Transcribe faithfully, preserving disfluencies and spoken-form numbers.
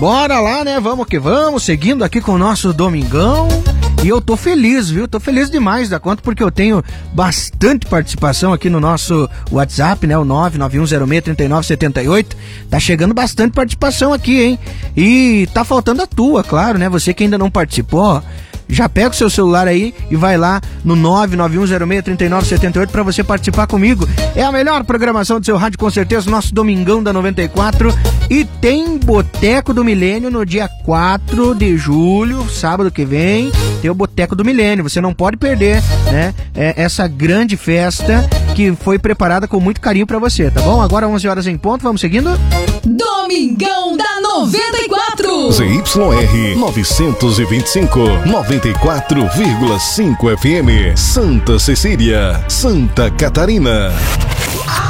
Bora lá, né? Vamos que vamos, seguindo aqui com o nosso domingão. E eu tô feliz, viu? Tô feliz demais da conta, porque eu tenho bastante participação aqui no nosso WhatsApp, né? O nove nove um zero seis três nove sete oito. Tá chegando bastante participação aqui, hein? E tá faltando a tua, claro, né? Você que ainda não participou, já pega o seu celular aí e vai lá no nove nove um zero seis três nove sete oito pra você participar comigo. É a melhor programação do seu rádio, com certeza, nosso Domingão da noventa e quatro. E tem Boteco do Milênio no dia quatro de julho, sábado que vem. Tem o Boteco do Milênio, você não pode perder, né? É essa grande festa que foi preparada com muito carinho pra você, tá bom? Agora onze horas em ponto, vamos seguindo? Domingão da noventa e quatro. Z Y R novecentos e vinte e cinco, noventa e quatro vírgula cinco F M, Santa Cecília, Santa Catarina.